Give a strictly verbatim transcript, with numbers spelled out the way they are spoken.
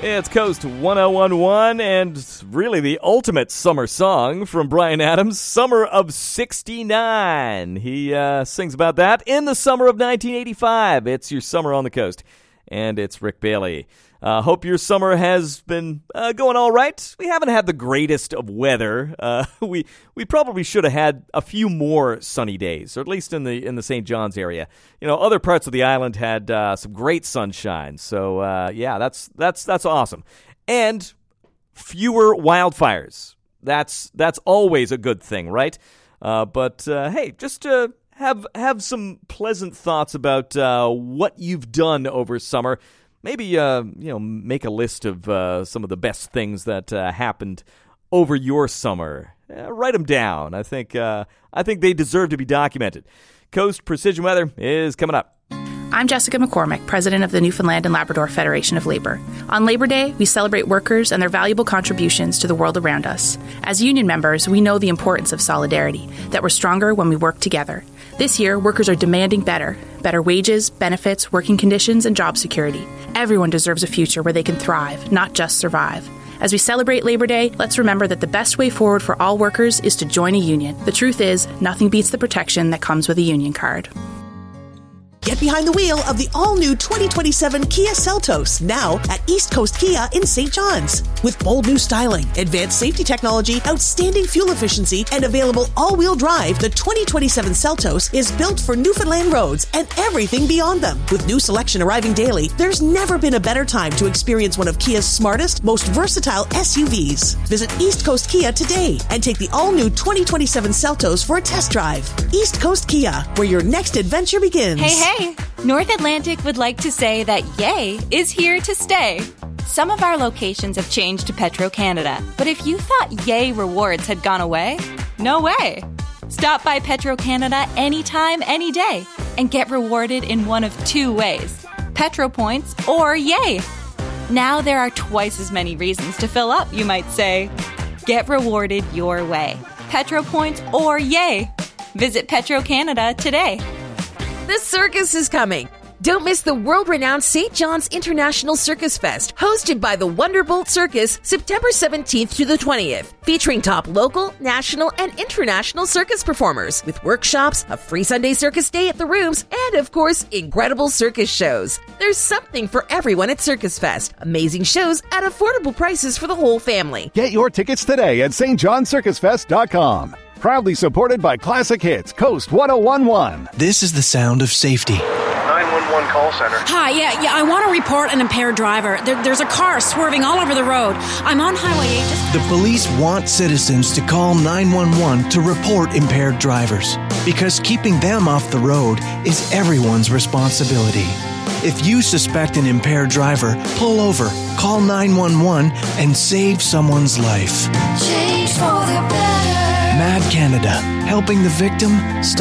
It's Coast one oh one point one, and really the ultimate summer song from Bryan Adams, Summer of sixty-nine. He uh, sings about that in the summer of nineteen eighty-five. It's your Summer on the Coast, and it's Rick Bailey. Uh, hope your summer has been uh, going all right. We haven't had the greatest of weather. Uh, we we probably should have had a few more sunny days, or at least in the in the Saint John's area. You know, other parts of the island had uh, some great sunshine. So uh, yeah, that's that's that's awesome. And fewer wildfires. That's that's always a good thing, right? Uh, but uh, hey, just uh, have have some pleasant thoughts about uh, what you've done over summer. Maybe, uh, you know, make a list of uh, some of the best things that uh, happened over your summer. Uh, write them down. I think uh, I think they deserve to be documented. Coast Precision Weather is coming up. I'm Jessica McCormick, president of the Newfoundland and Labrador Federation of Labor. On Labor Day, we celebrate workers and their valuable contributions to the world around us. As union members, we know the importance of solidarity, that we're stronger when we work together. This year, workers are demanding better. Better wages, benefits, working conditions, and job security. Everyone deserves a future where they can thrive, not just survive. As we celebrate Labor Day, let's remember that the best way forward for all workers is to join a union. The truth is, nothing beats the protection that comes with a union card. Get behind the wheel of the all-new twenty twenty-seven Kia Seltos, now at East Coast Kia in Saint John's. With bold new styling, advanced safety technology, outstanding fuel efficiency, and available all-wheel drive, the twenty twenty-seven Seltos is built for Newfoundland roads and everything beyond them. With new selection arriving daily, there's never been a better time to experience one of Kia's smartest, most versatile S U Vs. Visit East Coast Kia today and take the all-new twenty twenty-seven Seltos for a test drive. East Coast Kia, where your next adventure begins. Hey, hey! North Atlantic would like to say that Yay is here to stay. Some of our locations have changed to Petro-Canada, but if you thought Yay rewards had gone away, no way. Stop by Petro-Canada anytime, any day, and get rewarded in one of two ways, Petro Points or Yay. Now there are twice as many reasons to fill up, you might say. Get rewarded your way, Petro Points or Yay. Visit Petro-Canada today. The circus is coming. Don't miss the world-renowned Saint John's International Circus Fest, hosted by the Wonderbolt Circus, September seventeenth to the twentieth, featuring top local, national, and international circus performers, with workshops, a free Sunday circus day at the rooms, and, of course, incredible circus shows. There's something for everyone at Circus Fest. Amazing shows at affordable prices for the whole family. Get your tickets today at st john circus fest dot com. Proudly supported by Classic Hits, Coast one oh one point one. This is the sound of safety. nine one one call center. Hi, yeah, yeah, I want to report an impaired driver. There, there's a car swerving all over the road. I'm on Highway eight. Just- the police want citizens to call nine one one to report impaired drivers, because keeping them off the road is everyone's responsibility. If you suspect an impaired driver, pull over, call nine one one, and save someone's life. Change for the better. Mad Canada, helping the victim stop